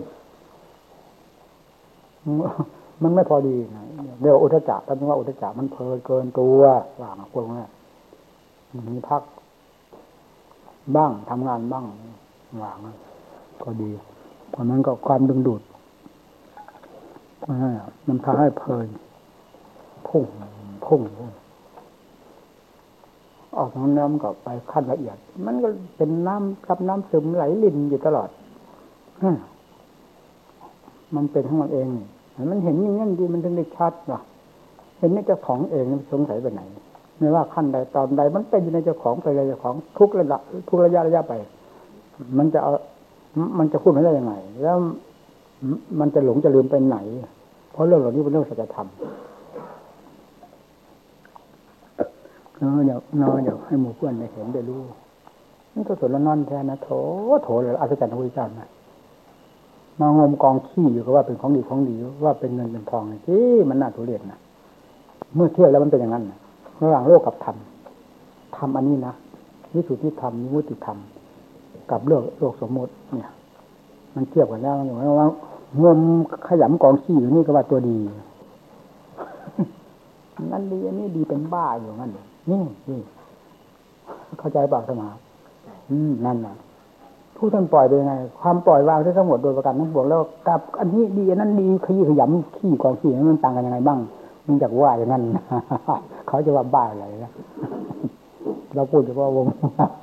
มันไม่พอดีนะเรียกว่าอุทจักท่านว่าอุทจักมันเพลินเกินตัวว่ามาพวกนี้มีพักบ้างทำงานบ้างว่างก็ดีเพราะนั้นก็ความดึงดูดมันพาให้เพลินพุ่งออกน้ำก็ไปขั้นละเอียดมันก็เป็นน้ำกับน้ำซึมไหลลิ่นอยู่ตลอดมันเป็นของมันเองมันเห็นอย่างนั้นดีมันถึงได้ชัดว่ะเห็นในเจ้าของเองมันสงสัยไปไหนไม่ว่าขั้นใดตอนใดมันเป็นอยู่ในเจ้าของไปเลยเจ้าของทุกระยะไปมันจะพูดไม่ได้ยังไงแล้วมันจะหลงจะลืมไปไหนเพราะเรื่องเหล่านี้เป็นเรื่องสัจธรรมอยากให้หมู่เพื่อนได้เห็นได้รู้นี่ก็ส่วนละนอนแทนนะโถเลยอัศจรรย์พระพุทธเจ้านะมางมกองขี้อยู่ก็ว่าเป็นของดีว่าเป็นเงินเป็นทองที่มันน่าทุเรศนะเมื่อเทียบแล้วมันเป็นอย่างนั้นนะระหว่างโลกกับธรรมอันนี้นะวิสุทธิธรรมวิมุตติธรรมกับโลกสมมติเนี่ยมันเทียบกันแล้วอย่างว่างมขยำกองขี้อยู่นี่ก็ว่าตัวดีนั่นดีอันนี้ดีเป็นบ้าอยู่งั้นนี่เข้าใจป่ะสมานั่นน่ะผู้ท่านปล่อยไปยังไงความปล่อยวางทั้งหมดโดยประการทั้งปวงแล้วกับอันนี้ดีอันนั้นดีขยำขี้กองขี้มันต่างกันยังไงบ้างมันจากว่าอย่างนั้นเขาจะว่าบ้าอะไรนะเราพูดเฉพาะวง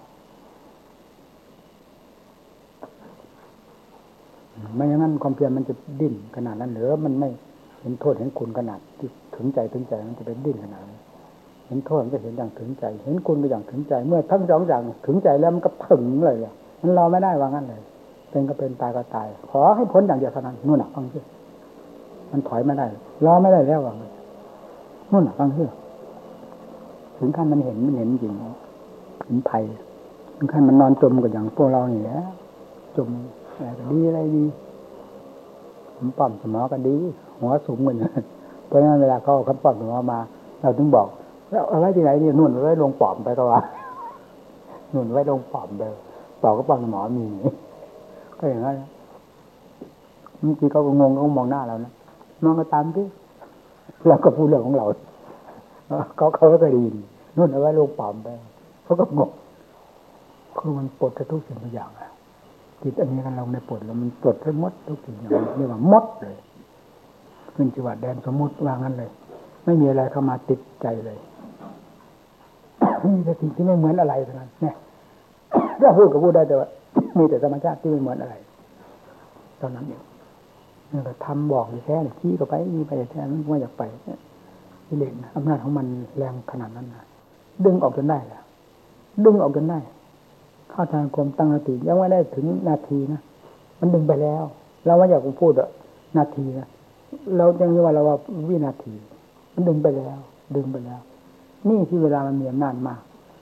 ไม่อย่างนั้นความเพียรมันจะดิ้นขนาดนั้นหรือมันไม่เห็นโทษเห็นคุณขนาดที่ถึงใจมันจะเป็นดิ้นขนาดนั้นเห็นโทษมันก็เห็นอย่างถึงใจเห็นคุณก็อย่างถึงใจเมื่อทั้งสองอย่างถึงใจแล้วมันก็ถึงเลยมันรอไม่ได้ว่างั้นเลยเป็นก็เป็นตายก็ตายขอให้พ้นอย่างเดียวเท่านั้นนู่นน่ะฟังซิมันถอยไม่ได้รอไม่ได้แล้วว่านู่นน่ะฟังซิถึงขั้นมันเห็นจริงเห็นภัยถึงขั้นมันนอนจมกับอย่างพวกเราอย่างนี้จมอะไรดีผมป้อมสมอก็ดีหัวสูงเหมือนกันเพราะฉะนั้นเวลาเขาป้อมสมอมาเราถึงบอกแล้วเอาไว้ที่ไหนเนี่ยนู่นไว้ลงปอมไปก็ว่านู่นไว้ลงปอมไปปอก็ป้อมสมอมีก็อย่างนั้นบางทีเขาก็งงเขามองหน้าเรานะมองก็ตามที่เราก็พูดเรื่องของเราเขาก็ดีนู่นเอาไว้ลงปอมไปเขาก็งงคือมันปลดทุกสิ่งทุกอย่างอะจิตอันนี้กันเราในปลดแล้วมันปลดให้หมดทุกสิ่งอย่างเรียกว่าหมดเลยขึ้นจังหวัดแดนสมมุติว่างั้นเลยไม่มีอะไรเข้ามาติดใจเลยมีแต่สิ่งที่ไม่เหมือนอะไรเท่านั้นเนี่ยถ้าพูดก็พูดได้แต่ว่ามีแต่ธรรมชาติที่ไม่เหมือนอะไรตอนนั้นเองนี่ก็ทำบอกอยู่แค่ขี้ก็ไปมีไปแค่นั้นไม่อยากไปกิเลสอำนาจของมันแรงขนาดนั้นนะดึงออกจนได้แล้วดึงออกจนได้เข้าทางความตั้งสติยังไม่ได้ถึงนาทีนะมันดึงไปแล้วเราว่าอยากพูดนาทีนะเรายังเรียกว่าเราว่าวินาทีมันดึงไปแล้วนี่ที่เวลามันมีอำนาจมาก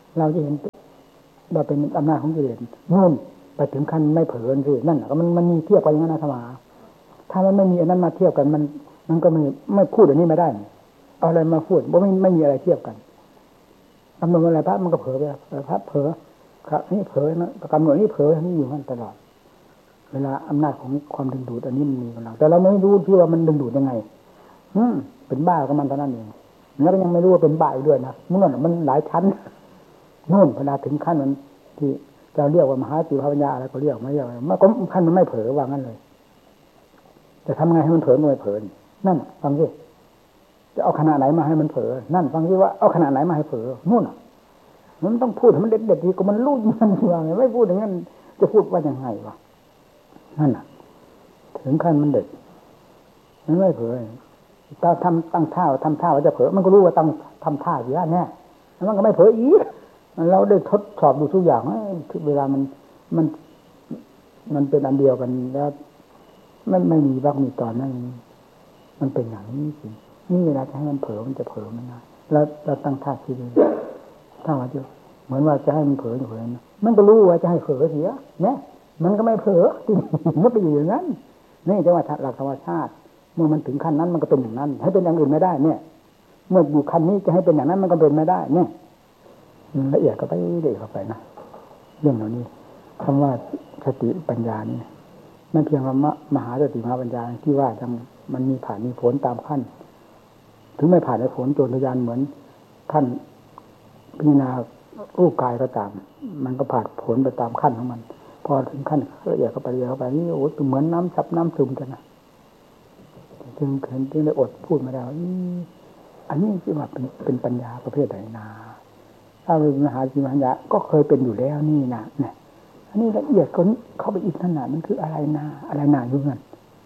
เราจะเห็นเราเป็นอำนาจของกิเลสนู่นไปถึงขั้นไม่เผลอสินั่นก็มันมีเทียบกันอย่างนั้นนะธรรมะถ้ามันไม่มีอันนั้นมาเทียบกันมันก็ไม่พูดอันนี้ไม่ได้เอาอะไรมาพูดเพราะไม่มีอะไรเทียบกันกำหนดอะไรพระมันก็เผลอไปพระเผลอครับนี่เผลอนะกำหนดนี่เผลอนี่อยู่นั่นตลอดเวลาอำนาจของความดึงดูดอันนี้มันมีกำลังแต่เราไม่รู้ที่ว่ามันดึงดูดยังไงเป็นบ้ากับมันเท่านั้นเองแล้วก็ยังไม่รู้ว่าเป็นบ้าอีกด้วยนะมันหลายชั้นนู่นเวลาถึงขั้นมันที่จะเรียกว่ามหาจิตปัญญาอะไรก็เรียกไม่เรียกมันก็ขั้นมันไม่เผลอว่างั้นเลยจะทำไงให้มันเผลอไม่เผลอนั่นฟังสิจะเอาขนาดไหนมาให้มันเผลอนั่นฟังสิว่าเอาขนาดไหนมาให้เผลอนู่นมันต้องพูดให้มันเด็ดๆดีก็มันรู้มันว่าไงไม่พูดอย่างนั้นจะพูดว่ายังไงวะนั่นน่ะถึงขั้นมันเด็ดมันไม่เผลอถ้าตั้งท่าว่าจะเผลอมันก็รู้ว่าตั้งทำท่าอยู่แล้วแน่แล้วมันก็ไม่เผลออีกเราได้ทดสอบดูทุกอย่างเวลามันเป็นอันเดียวกันแล้วไม่มีบ้างมีตอนนั้นมันเป็นอย่างนี้จริงนี่เวลาจะให้มันเผลอมันจะเผลอมันนะแล้วเราตั้งท่าทีเดียวถ้าว่าจะเหมือนว่าจะให้มันเผลออยู่เลยมันก็รู้ว่าจะให้เผลอเสียเนี่ยมันก็ไม่เผลอจริงมันไปอยู่อย่างนั้นนี่จังหวะหลักธรรมชาติเมื่อมันถึงขั้นนั้นมันก็เป็นอย่างนั้นให้เป็นอย่างอื่นไม่ได้เนี่ยเมื่ออยู่ขั้นนี้จะให้เป็นอย่างนั้นมันก็เป็นไม่ได้เนี่ยละเอียดก็ไปเด็กเข้าไปนะเรื่องเหล่านี้คำว่าสติปัญญานี่ไม่เพียงว่ามหาสติมหาปัญญาที่ว่าจังมันมีผ่านมีผลตามขั้นถึงไม่ผ่านในผลโจรทยานเหมือนขั้นพิจารณารูปกายก็ตามมันก็ผ่านผลไปตามขั้นของมันพอถึงขั้นละเอียดเข้าไปนี่โอ้ยเหมือนน้ำซับน้ำซึมกันนะจึงได้อดพูดมาแล้วอันนี้คือว่าเป็นปัญญาประเภทไหนนาถ้าเป็นมหาจิตปัญญาก็เคยเป็นอยู่แล้วนี่นะเนี่ยอันนี้ละเอียดก็เข้าไปอีกขนาดมันคืออะไรนาอยู่นั่น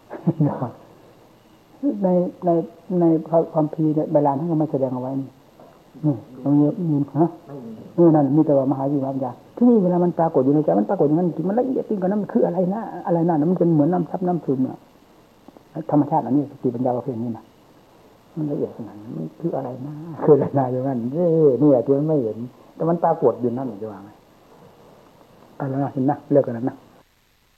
ในความพีในใบลานท่านก็ไม่แสดงเอาไว้นี่ตรงนี้มีฮะนั่นมีแต่ว่ามหาจิตปัญญาที่นี่เวลามันปรากฏอยู่ในใจมันปรากฏอย่างนั้นจริงมันละเอียดจริงกว่านั้นมันคืออะไรนะมันเป็นเหมือนน้ำซับน้ำซึมอะธรรมชาติอันนี้สติปัญญาประเภทนี้นะมันละเอียดขนาดนั้นมันคืออะไรนะอย่างนั้นนี่แหละที่มันไม่เห็นแต่มันปรากฏอยู่นั่นจะว่าไงอะไรนะเห็นนะเลิกกันนะ